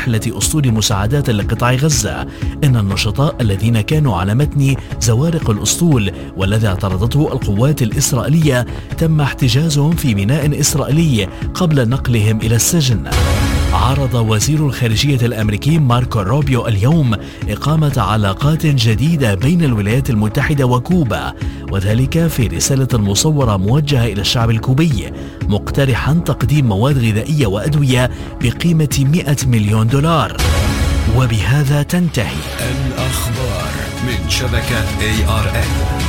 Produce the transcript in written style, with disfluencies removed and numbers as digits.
رحلة أسطول مساعدات لقطاع غزة. إن النشطاء الذين كانوا على متن زوارق الأسطول والذي اعترضته القوات الإسرائيلية تم احتجازهم في ميناء إسرائيلي قبل نقلهم إلى السجن. عرض وزير الخارجية الأمريكي ماركو روبيو اليوم إقامة علاقات جديدة بين الولايات المتحدة وكوبا، وذلك في رسالة مصورة موجهة إلى الشعب الكوبي، مقترحا تقديم مواد غذائية وأدوية بقيمة 100 مليون دولار. وبهذا تنتهي الأخبار من شبكة ARN.